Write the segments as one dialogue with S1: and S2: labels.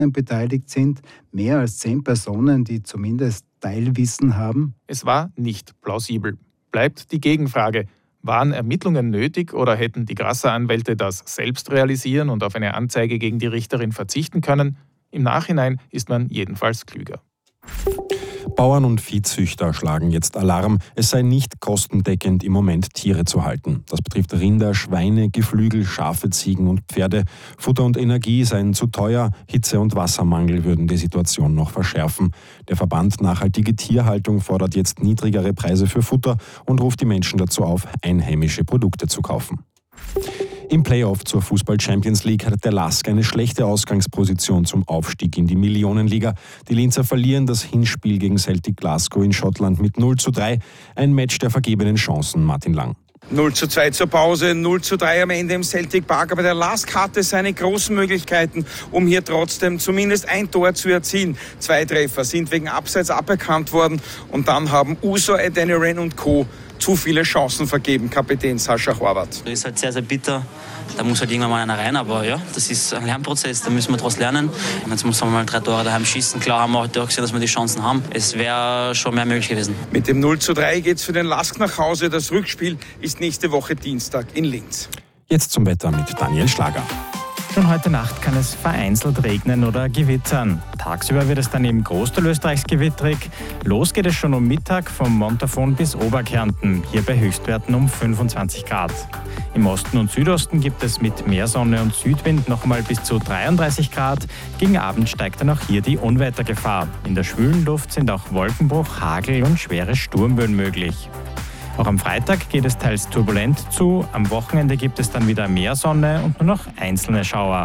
S1: beteiligt sind, mehr als 10 Personen, die zumindest Teilwissen haben?
S2: Es war nicht plausibel. Bleibt die Gegenfrage: Waren Ermittlungen nötig oder hätten die Grasser-Anwälte das selbst realisieren und auf eine Anzeige gegen die Richterin verzichten können? Im Nachhinein ist man jedenfalls klüger.
S3: Bauern und Viehzüchter schlagen jetzt Alarm. Es sei nicht kostendeckend, im Moment Tiere zu halten. Das betrifft Rinder, Schweine, Geflügel, Schafe, Ziegen und Pferde. Futter und Energie seien zu teuer. Hitze- und Wassermangel würden die Situation noch verschärfen. Der Verband Nachhaltige Tierhaltung fordert jetzt niedrigere Preise für Futter und ruft die Menschen dazu auf, einheimische Produkte zu kaufen. Im Playoff zur Fußball-Champions League hat der LASK eine schlechte Ausgangsposition zum Aufstieg in die Millionenliga. Die Linzer verlieren das Hinspiel gegen Celtic Glasgow in Schottland mit 0:3. Ein Match der vergebenen Chancen, Martin Lang.
S4: 0:2 zur Pause, 0:3 am Ende im Celtic Park. Aber der LASK hatte seine großen Möglichkeiten, um hier trotzdem zumindest ein Tor zu erzielen. 2 Treffer sind wegen Abseits aberkannt worden. Und dann haben Uso, Adeniran und Co. zu viele Chancen vergeben, Kapitän Sascha Horvath.
S5: Das ist halt sehr, sehr bitter. Da muss halt irgendwann mal einer rein, aber ja, das ist ein Lernprozess, da müssen wir daraus lernen. Jetzt müssen wir mal 3 Tore daheim schießen. Klar haben wir heute auch gesehen, dass wir die Chancen haben. Es wäre schon mehr möglich gewesen.
S4: Mit dem 0:3 geht es für den LASK nach Hause. Das Rückspiel ist nächste Woche Dienstag in Linz.
S3: Jetzt zum Wetter mit Daniel Schlager.
S6: Schon heute Nacht kann es vereinzelt regnen oder gewittern. Tagsüber wird es dann im Großteil Österreichs gewittrig. Los geht es schon um Mittag vom Montafon bis Oberkärnten, hier bei Höchstwerten um 25 Grad. Im Osten und Südosten gibt es mit mehr Sonne und Südwind noch einmal bis zu 33 Grad. Gegen Abend steigt dann auch hier die Unwettergefahr. In der schwülen Luft sind auch Wolkenbruch, Hagel und schwere Sturmböen möglich. Auch am Freitag geht es teils turbulent zu. Am Wochenende gibt es dann wieder mehr Sonne und nur noch einzelne Schauer.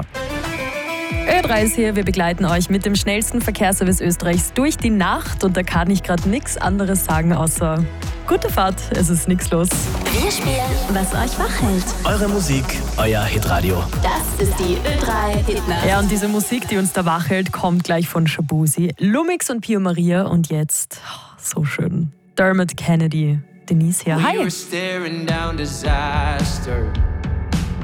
S7: Ö3 ist hier, wir begleiten euch mit dem schnellsten Verkehrsservice Österreichs durch die Nacht. Und da kann ich gerade nichts anderes sagen, außer gute Fahrt, es ist nichts los.
S8: Wir spielen, was euch wach hält.
S9: Eure Musik, euer Hitradio.
S8: Das ist die Ö3 Hitnacht.
S7: Ja, und diese Musik, die uns da wach hält, kommt gleich von Shabuzi, Lumix und Pio Maria. Und jetzt, so schön, Dermot Kennedy. Denise hier. Hi.